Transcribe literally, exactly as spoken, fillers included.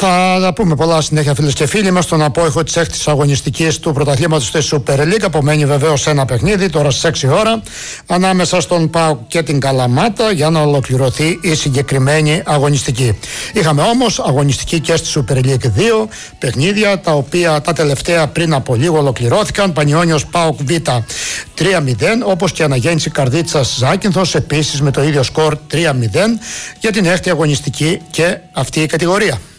Θα τα πούμε πολλά συνέχεια, φίλες και φίλοι μας, στον απόϊχο της έκτης αγωνιστικής του πρωταθλήματος της Super League. Απομένει βεβαίως ένα παιχνίδι τώρα στις έξι ώρα ανάμεσα στον ΠΑΟΚ και την Καλαμάτα για να ολοκληρωθεί η συγκεκριμένη αγωνιστική. Είχαμε όμως αγωνιστική και στη Super League δύο παιχνίδια, τα οποία τα τελευταία πριν από λίγο ολοκληρώθηκαν. Πανιώνιος ΠΑΟΚ Β τρία μηδέν, όπως και Αναγέννηση Καρδίτσας Ζάκυνθος επίσης με το ίδιο σκορ τρία μηδέν για την έκτη αγωνιστική και αυτή η κατηγορία.